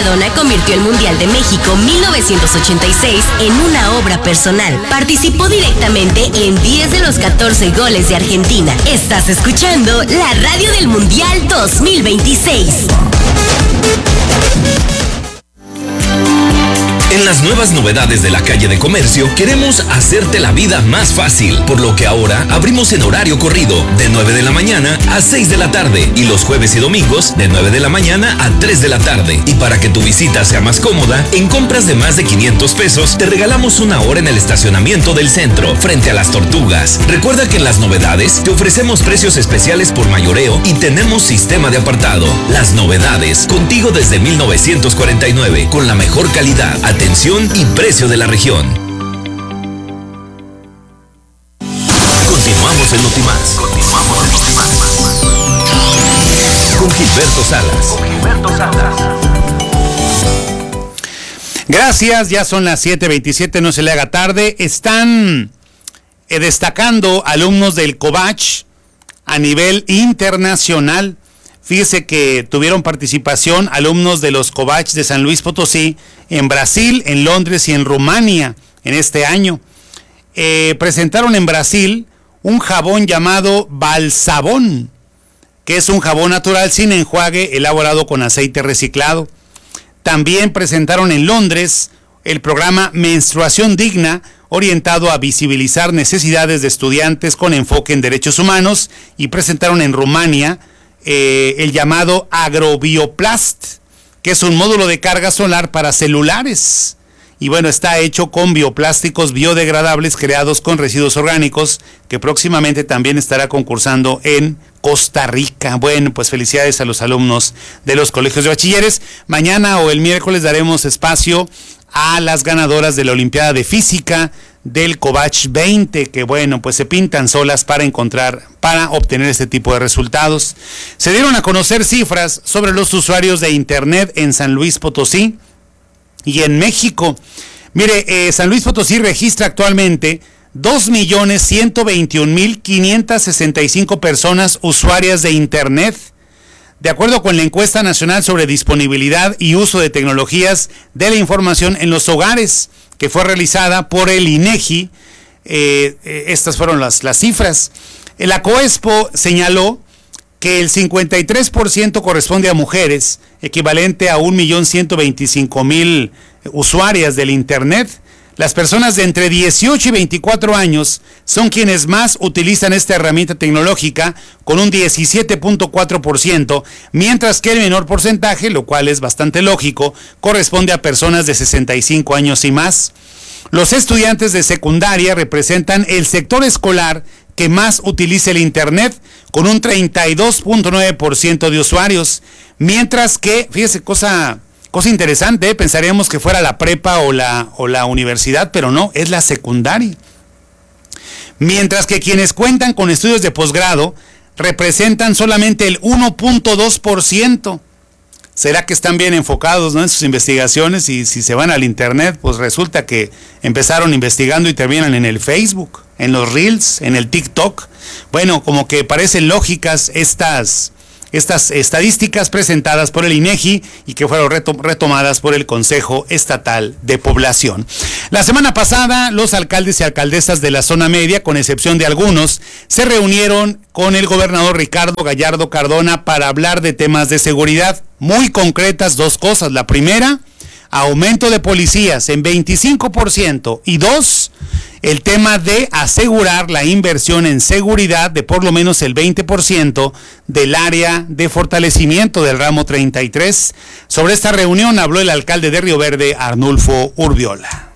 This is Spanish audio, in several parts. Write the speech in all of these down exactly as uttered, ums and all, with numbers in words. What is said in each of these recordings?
Maradona convirtió el Mundial de México mil novecientos ochenta y seis en una obra personal. Participó directamente en diez de los catorce goles de Argentina. Estás escuchando la radio del Mundial dos mil veintiséis. En las nuevas novedades de la calle de comercio, queremos hacerte la vida más fácil, por lo que ahora abrimos en horario corrido, de nueve de la mañana a seis de la tarde, y los jueves y domingos, de nueve de la mañana a tres de la tarde. Y para que tu visita sea más cómoda, en compras de más de quinientos pesos, te regalamos una hora en el estacionamiento del centro, frente a las Tortugas. Recuerda que en las novedades, te ofrecemos precios especiales por mayoreo y tenemos sistema de apartado. Las novedades, contigo desde mil novecientos cuarenta y nueve, con la mejor calidad, atención y precio de la región. Continuamos en Notimás. Continuamos en Notimás. Con Gilberto Salas. Con Gilberto Salas. Gracias, ya son las siete veintisiete, no se le haga tarde. Están eh, destacando alumnos del Covach a nivel internacional. Fíjese que tuvieron participación alumnos de los Covach de San Luis Potosí en Brasil, en Londres y en Rumania en este año. Eh, presentaron en Brasil un jabón llamado Balsabón, que es un jabón natural sin enjuague elaborado con aceite reciclado. También presentaron en Londres el programa Menstruación Digna, orientado a visibilizar necesidades de estudiantes con enfoque en derechos humanos, y presentaron en Rumania Eh, el llamado Agrobioplast, que es un módulo de carga solar para celulares. Y bueno, está hecho con bioplásticos biodegradables creados con residuos orgánicos, que próximamente también estará concursando en Costa Rica. Bueno, pues felicidades a los alumnos de los colegios de bachilleres. Mañana o el miércoles daremos espacio a las ganadoras de la Olimpiada de Física del Covach veinte, que bueno, pues se pintan solas para encontrar, para obtener este tipo de resultados. Se dieron a conocer cifras sobre los usuarios de Internet en San Luis Potosí y en México. Mire, eh, San Luis Potosí registra actualmente dos millones ciento veintiún mil quinientas sesenta y cinco personas usuarias de Internet. De acuerdo con la encuesta nacional sobre disponibilidad y uso de tecnologías de la información en los hogares, que fue realizada por el INEGI, eh, eh, estas fueron las, las cifras. La COESPO señaló que el cincuenta y tres por ciento corresponde a mujeres, equivalente a un millón ciento veinticinco mil usuarias del Internet. Las personas de entre dieciocho y veinticuatro años son quienes más utilizan esta herramienta tecnológica, con un diecisiete punto cuatro por ciento, mientras que el menor porcentaje, lo cual es bastante lógico, corresponde a personas de sesenta y cinco años y más. Los estudiantes de secundaria representan el sector escolar que más utiliza el Internet, con un treinta y dos punto nueve por ciento de usuarios, mientras que, fíjese, cosa... Cosa interesante, ¿eh? Pensaríamos que fuera la prepa o la, o la universidad, pero no, es la secundaria. Mientras que quienes cuentan con estudios de posgrado representan solamente el uno punto dos por ciento. ¿Será que están bien enfocados, ¿no?, en sus investigaciones? Y si se van al Internet, pues resulta que empezaron investigando y terminan en el Facebook, en los Reels, en el TikTok. Bueno, como que parecen lógicas estas... Estas estadísticas presentadas por el INEGI y que fueron retom- retomadas por el Consejo Estatal de Población. La semana pasada, los alcaldes y alcaldesas de la zona media, con excepción de algunos, se reunieron con el gobernador Ricardo Gallardo Cardona para hablar de temas de seguridad. Muy concretas dos cosas. La primera, aumento de policías en veinticinco por ciento, y dos, el tema de asegurar la inversión en seguridad de por lo menos el veinte por ciento del área de fortalecimiento del ramo treinta y tres. Sobre esta reunión habló el alcalde de Río Verde, Arnulfo Urbiola.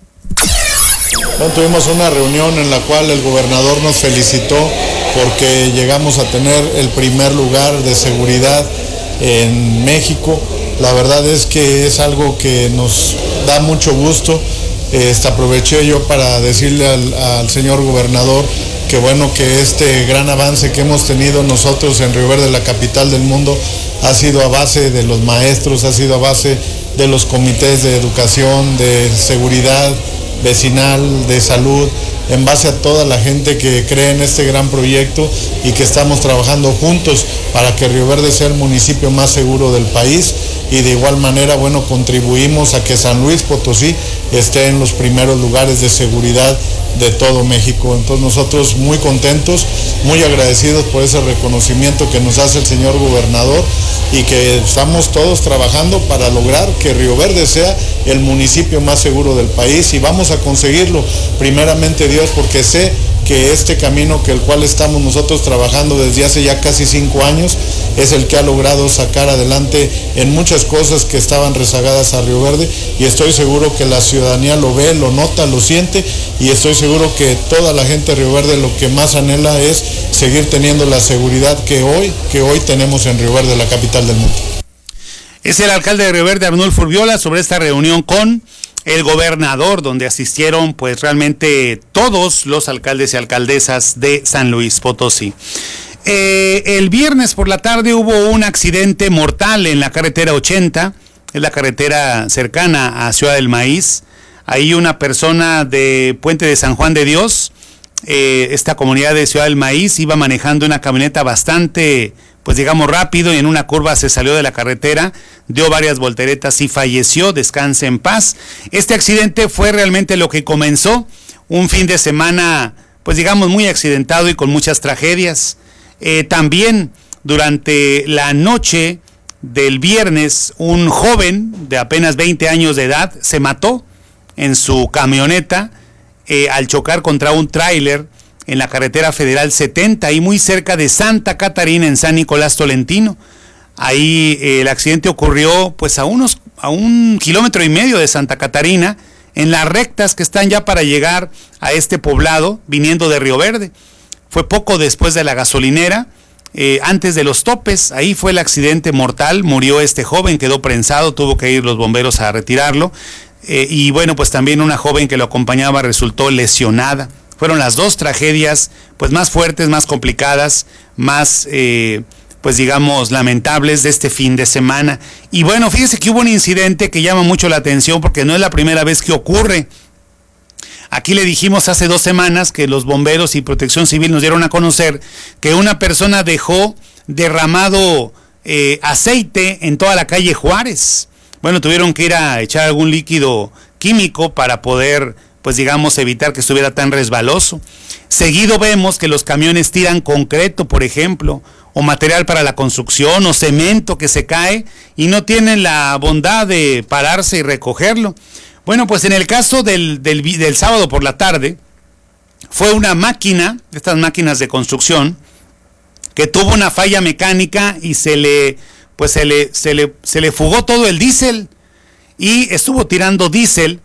Bueno, tuvimos una reunión en la cual el gobernador nos felicitó porque llegamos a tener el primer lugar de seguridad en México. La verdad es que es algo que nos da mucho gusto. Este, aproveché yo para decirle al, al señor gobernador que bueno, que este gran avance que hemos tenido nosotros en Río Verde, la capital del mundo, ha sido a base de los maestros, ha sido a base de los comités de educación, de seguridad vecinal, de salud, en base a toda la gente que cree en este gran proyecto y que estamos trabajando juntos para que Río Verde sea el municipio más seguro del país y de igual manera, bueno, contribuimos a que San Luis Potosí esté en los primeros lugares de seguridad de todo México. Entonces nosotros muy contentos, muy agradecidos por ese reconocimiento que nos hace el señor gobernador y que estamos todos trabajando para lograr que Río Verde sea el municipio más seguro del país, y vamos a conseguirlo, primeramente Dios, porque sé que este camino que el cual estamos nosotros trabajando desde hace ya casi cinco años es el que ha logrado sacar adelante en muchas cosas que estaban rezagadas a Río Verde, y estoy seguro que la ciudadanía lo ve, lo nota, lo siente, y estoy seguro que toda la gente de Río Verde lo que más anhela es seguir teniendo la seguridad que hoy, que hoy tenemos en Río Verde, la capital del mundo. Es el alcalde de Río Verde, Arnulfo Urviola, sobre esta reunión con el gobernador, donde asistieron pues realmente todos los alcaldes y alcaldesas de San Luis Potosí. Eh, el viernes por la tarde hubo un accidente mortal en la carretera ochenta, es la carretera cercana a Ciudad del Maíz. Ahí una persona de Puente de San Juan de Dios, eh, esta comunidad de Ciudad del Maíz, iba manejando una camioneta bastante, pues digamos rápido, y en una curva se salió de la carretera, dio varias volteretas y falleció. Descanse en paz. Este accidente fue realmente lo que comenzó un fin de semana, pues digamos muy accidentado y con muchas tragedias. Eh, también durante la noche del viernes, un joven de apenas veinte años de edad se mató en su camioneta eh, al chocar contra un tráiler en la carretera federal setenta, ahí muy cerca de Santa Catarina, en San Nicolás Tolentino. Ahí eh, el accidente ocurrió pues a unos a un kilómetro y medio de Santa Catarina, en las rectas que están ya para llegar a este poblado, viniendo de Río Verde. Fue poco después de la gasolinera, eh, antes de los topes. Ahí fue el accidente mortal, murió este joven, quedó prensado, tuvo que ir los bomberos a retirarlo. Eh, y bueno, pues también una joven que lo acompañaba resultó lesionada. Fueron las dos tragedias pues más fuertes, más complicadas, más eh, pues digamos lamentables de este fin de semana. Y bueno, fíjese que hubo un incidente que llama mucho la atención porque no es la primera vez que ocurre. Aquí le dijimos hace dos semanas que los bomberos y Protección Civil nos dieron a conocer que una persona dejó derramado eh, aceite en toda la calle Juárez. Bueno, tuvieron que ir a echar algún líquido químico para poder, pues digamos, evitar que estuviera tan resbaloso. Seguido vemos que los camiones tiran concreto, por ejemplo, o material para la construcción, o cemento que se cae y no tienen la bondad de pararse y recogerlo. Bueno, pues en el caso del, del, del sábado por la tarde, fue una máquina, estas máquinas de construcción, que tuvo una falla mecánica y se le, pues se le, se le, se le fugó todo el diésel, y estuvo tirando diésel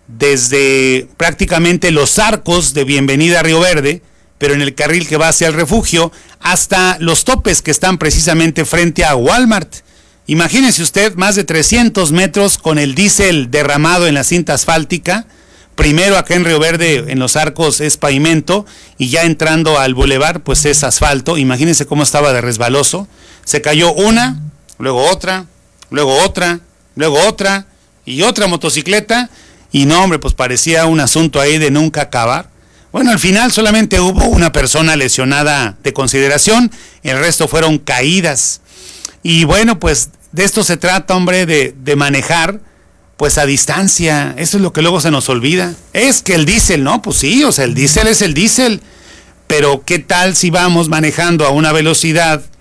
desde prácticamente los arcos de bienvenida a Río Verde, pero en el carril que va hacia el refugio, hasta los topes que están precisamente frente a Walmart. Imagínese usted, más de trescientos metros con el diésel derramado en la cinta asfáltica. Primero acá en Río Verde, en los arcos es pavimento, y ya entrando al bulevar pues es asfalto. Imagínense cómo estaba de resbaloso. Se cayó una, luego otra, luego otra, luego otra y otra motocicleta. Y no, hombre, pues parecía un asunto ahí de nunca acabar. Bueno, al final solamente hubo una persona lesionada de consideración, el resto fueron caídas. Y bueno, pues de esto se trata, hombre, de, de manejar pues a distancia. Eso es lo que luego se nos olvida. Es que el diésel, ¿no? Pues sí, o sea, el diésel es el diésel. Pero ¿qué tal si vamos manejando a una velocidad